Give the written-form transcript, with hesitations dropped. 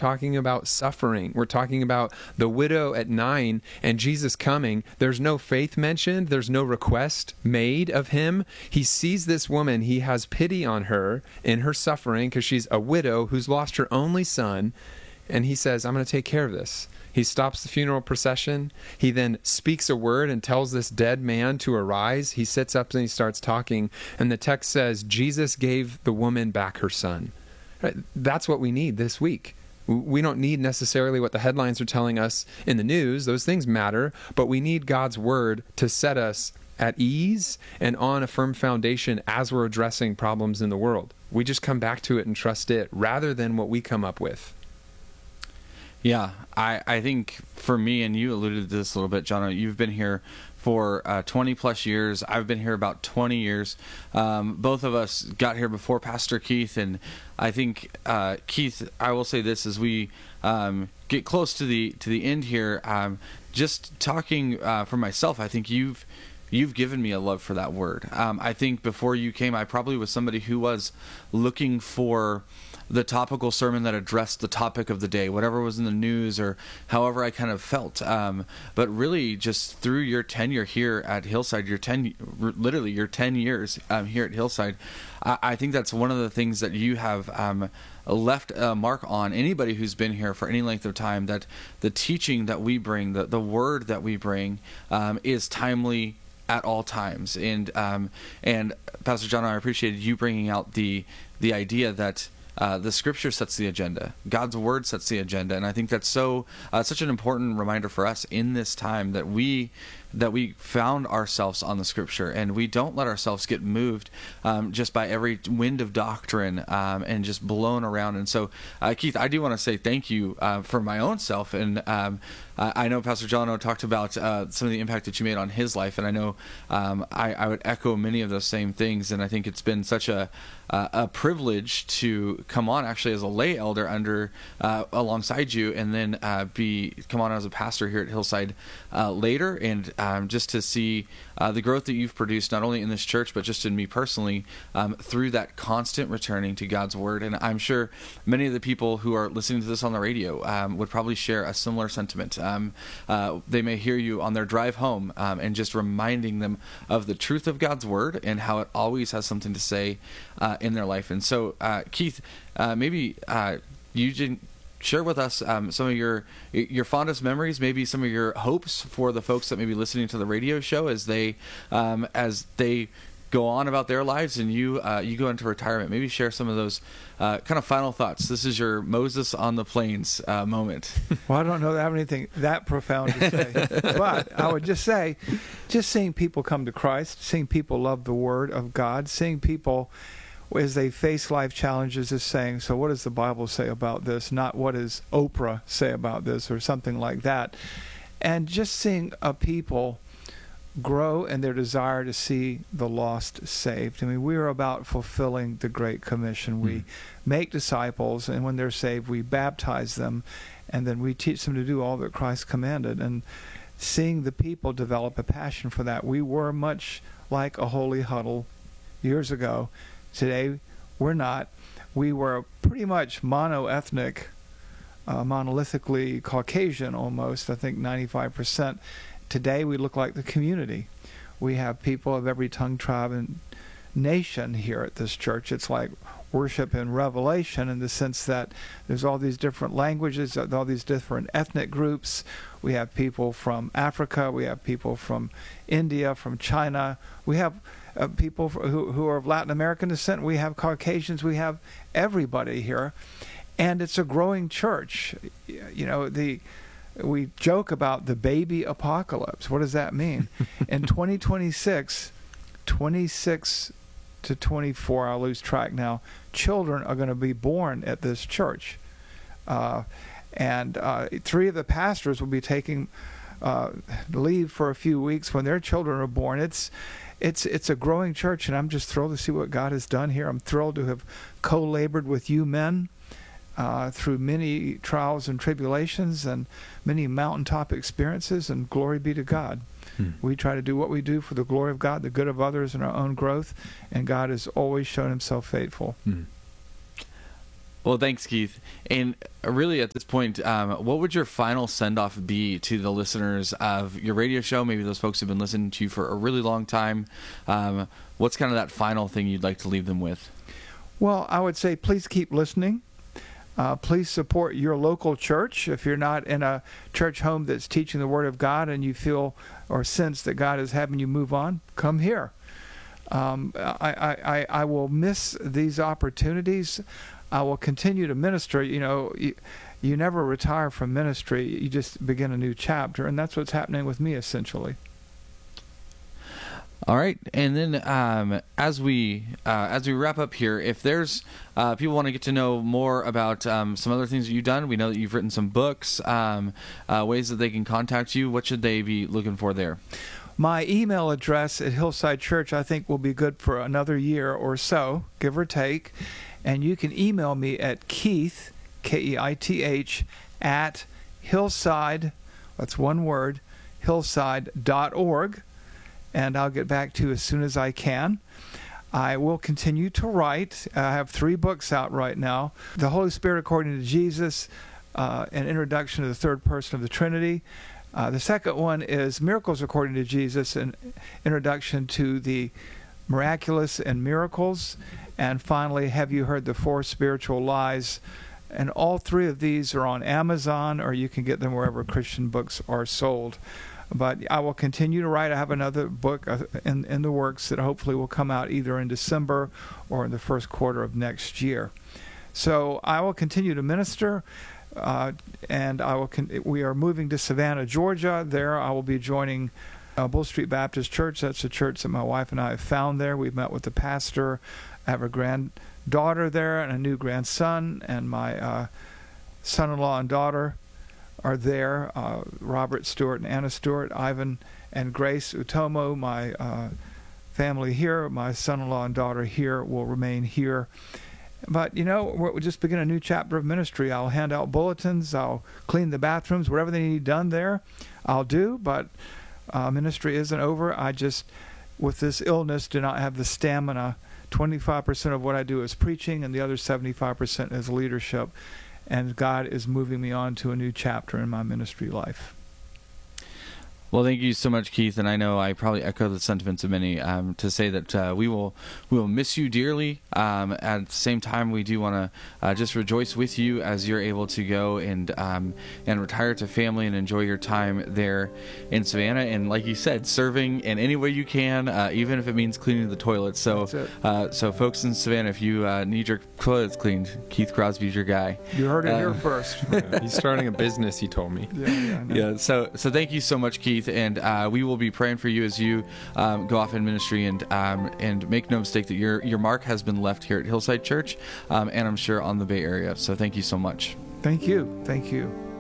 talking about suffering. We're talking about the widow at Nain and Jesus coming. There's no faith mentioned. There's no request made of him. He sees this woman. He has pity on her in her suffering because she's a widow who's lost her only son. And he says, I'm going to take care of this. He stops the funeral procession. He then speaks a word and tells this dead man to arise. He sits up and he starts talking. And the text says, Jesus gave the woman back her son. Right? That's what we need this week. We don't need necessarily what the headlines are telling us in the news. Those things matter. But we need God's word to set us at ease and on a firm foundation as we're addressing problems in the world. We just come back to it and trust it rather than what we come up with. Yeah, I think for me, and you alluded to this a little bit, John, you've been here for 20 plus years. I've been here about 20 years. Both of us got here before Pastor Keith, and I think, Keith, I will say this as we get close to the end here, just talking for myself, I think you've given me a love for that word. I think before you came, I probably was somebody who was looking for the topical sermon that addressed the topic of the day, whatever was in the news or however I kind of felt. But really, just through your tenure here at Hillside, your 10 years here at Hillside, I think that's one of the things that you have left a mark on anybody who's been here for any length of time, that the teaching that we bring, the word that we bring is timely at all times. And Pastor John, I appreciated you bringing out the idea that the Scripture sets the agenda. God's Word sets the agenda, and I think that's such an important reminder for us in this time that we found ourselves on the Scripture, and we don't let ourselves get moved just by every wind of doctrine and just blown around. And so, Keith, I do want to say thank you for my own self, and I know Pastor John talked about some of the impact that you made on his life, and I know I would echo many of those same things, and I think it's been such a privilege to come on actually as a lay elder alongside you, and then come on as a pastor here at Hillside later, and just to see the growth that you've produced not only in this church but just in me personally through that constant returning to God's Word. And I'm sure many of the people who are listening to this on the radio would probably share a similar sentiment. They may hear you on their drive home and just reminding them of the truth of God's Word and how it always has something to say in their life. And so, Keith, maybe you can share with us some of your fondest memories, maybe some of your hopes for the folks that may be listening to the radio show as they go on about their lives and you go into retirement. Maybe share some of those kind of final thoughts. This is your Moses on the plains moment. Well, I don't know that I have anything that profound to say, but I would just say, just seeing people come to Christ, seeing people love the Word of God, seeing people as they face life challenges is saying, so what does the Bible say about this? Not what does Oprah say about this or something like that. And just seeing a people grow in their desire to see the lost saved. I mean, we are about fulfilling the Great Commission. We make disciples, and when they're saved, we baptize them, and then we teach them to do all that Christ commanded. And seeing the people develop a passion for that. We were much like a holy huddle years ago. Today, we're not. We were pretty much mono-ethnic, monolithically Caucasian almost, I think 95%. Today, we look like the community. We have people of every tongue, tribe, and nation here at this church. It's like worship in Revelation in the sense that there's all these different languages, all these different ethnic groups. We have people from Africa. We have people from India, from China. We have people who are of Latin American descent. We have Caucasians. We have everybody here. And it's a growing church. You know, we joke about the baby apocalypse. What does that mean? In 2026, 26 to 24, I'll lose track now, children are going to be born at this church. And 3 of the pastors will be taking leave for a few weeks when their children are born. It's a growing church, and I'm just thrilled to see what God has done here. I'm thrilled to have co-labored with you men through many trials and tribulations and many mountaintop experiences, and glory be to God. We try to do what we do for the glory of God, the good of others, and our own growth, and God has always shown himself faithful. Well, thanks, Keith. And really, at this point, what would your final send-off be to the listeners of your radio show? Maybe those folks who've been listening to you for a really long time. What's kind of that final thing you'd like to leave them with? Well, I would say please keep listening. Please support your local church. If you're not in a church home that's teaching the Word of God and you feel or sense that God is having you move on, come here. I will miss these opportunities. I will continue to minister. You never retire from ministry. You just begin a new chapter, and that's what's happening with me, essentially. All right, and then as we wrap up here, if there's people want to get to know more about some other things that you've done, we know that you've written some books, ways that they can contact you. What should they be looking for there? My email address at Hillside Church, I think, will be good for another year or so, give or take. And you can email me at Keith, Keith, at Hillside, that's one word, hillside.org. And I'll get back to you as soon as I can. I will continue to write. I have 3 books out right now. The Holy Spirit According to Jesus, an introduction to the third person of the Trinity. The second one is Miracles According to Jesus, an introduction to the miraculous and miracles. And finally, Have You Heard the 4 Spiritual Lies? And all 3 of these are on Amazon, or you can get them wherever Christian books are sold. But I will continue to write. I have another book in the works that hopefully will come out either in December or in the first quarter of next year. So I will continue to minister, and we are moving to Savannah, Georgia. There I will be joining Bull Street Baptist Church. That's a church that my wife and I have found there. We've met with the pastor. I have a granddaughter there and a new grandson, and my son-in-law and daughter are there, Robert Stewart and Anna Stewart, Ivan and Grace Utomo, my family here, my son-in-law and daughter here will remain here. But, we'll just begin a new chapter of ministry. I'll hand out bulletins, I'll clean the bathrooms, whatever they need done there, I'll do, but ministry isn't over. I just, with this illness, do not have the stamina. 25% of what I do is preaching, and the other 75% is leadership. And God is moving me on to a new chapter in my ministry life. Well, thank you so much, Keith. And I know I probably echo the sentiments of many to say that we will miss you dearly. At the same time, we do want to just rejoice with you as you're able to go and retire to family and enjoy your time there in Savannah. And like you said, serving in any way you can, even if it means cleaning the toilets. So, so folks in Savannah, if you need your toilets cleaned, Keith Crosby's your guy. You heard it here first. He's starting a business, he told me. Yeah. So thank you so much, Keith. And we will be praying for you as you go off in ministry, and make no mistake that your mark has been left here at Hillside Church, and I'm sure on the Bay Area. So thank you so much. Thank you.